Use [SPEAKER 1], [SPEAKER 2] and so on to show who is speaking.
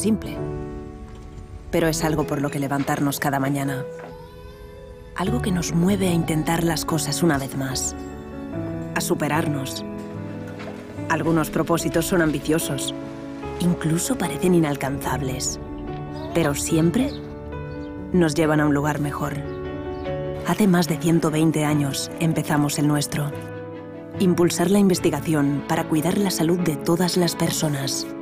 [SPEAKER 1] simple. Pero es algo por lo que levantarnos cada mañana. Algo que nos mueve a intentar las cosas una vez más. A superarnos. Algunos propósitos son ambiciosos. Incluso parecen inalcanzables. Pero siempre nos llevan a un lugar mejor. Hace más de 120 años empezamos el nuestro. Impulsar la investigación para cuidar la salud de todas las personas.